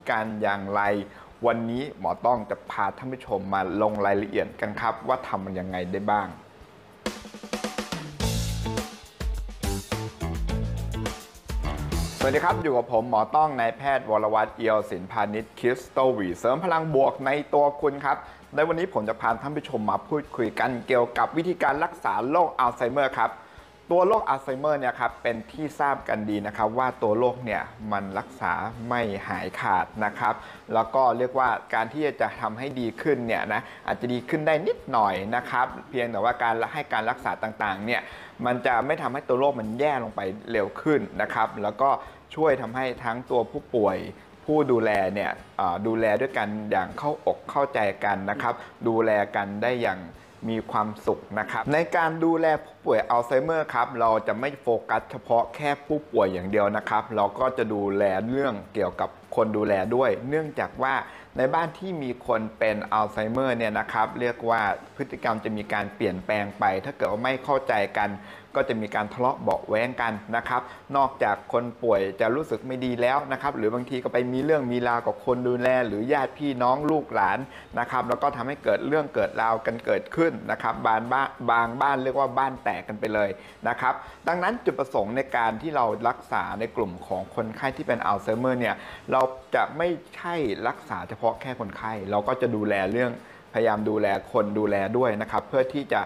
การอย่างไรวันนี้หมอต้องจะพาท่านผู้ชมมาลงรายละเอียดกันครับว่าทำมันยังไงได้บ้างสวัสดีครับอยู่กับผมหมอต้องนายแพทย์วรวัฒน์เอียวศิลป์พาณิชย์คริสโตวีเสริมพลังบวกในตัวคุณครับในวันนี้ผมจะพาท่านผู้ชมมาพูดคุยกันเกี่ยวกับวิธีการรักษาโรคอัลไซเมอร์ครับตัวโรคอัลไซเมอร์เนี่ยครับเป็นที่ทราบกันดีนะครับว่าตัวโรคเนี่ยมันรักษาไม่หายขาดนะครับแล้วก็เรียกว่าการที่จะทำให้ดีขึ้นเนี่ยนะอาจจะดีขึ้นได้นิดหน่อยนะครับเพียงแต่ว่าการรักษาต่างๆเนี่ยมันจะไม่ทำให้ตัวโรคมันแย่ลงไปเร็วขึ้นนะครับแล้วก็ช่วยทำให้ทั้งตัวผู้ป่วยผู้ดูแลเนี่ยดูแลด้วยกันอย่างเข้าอกเข้าใจกันนะครับดูแลกันได้อย่างมีความสุขนะครับในการดูแลผู้ป่วยอัลไซเมอร์ครับเราจะไม่โฟกัสเฉพาะแค่ผู้ป่วยอย่างเดียวนะครับเราก็จะดูแลเรื่องเกี่ยวกับคนดูแลด้วยเนื่องจากว่าในบ้านที่มีคนเป็นอัลไซเมอร์เนี่ยนะครับเรียกว่าพฤติกรรมจะมีการเปลี่ยนแปลงไปถ้าเกิดว่าไม่เข้าใจกันก็จะมีการทะเลาะเบาะแว้งกันนะครับนอกจากคนป่วยจะรู้สึกไม่ดีแล้วนะครับหรือบางทีก็ไปมีเรื่องมีราวกับคนดูแลหรือญาติพี่น้องลูกหลานนะครับแล้วก็ทำให้เกิดเรื่องเกิดราวกันเกิดขึ้นนะครับบางบ้านเรียกว่าบ้านแตกกันไปเลยนะครับดังนั้นจุดประสงค์ในการที่เรารักษาในกลุ่มของคนไข้ที่เป็นอัลไซเมอร์เนี่ยเราจะไม่ใช่รักษาเฉพาะแค่คนไข้เราก็จะดูแลเรื่องพยายามดูแลคนดูแลด้วยนะครับเพื่อที่จะ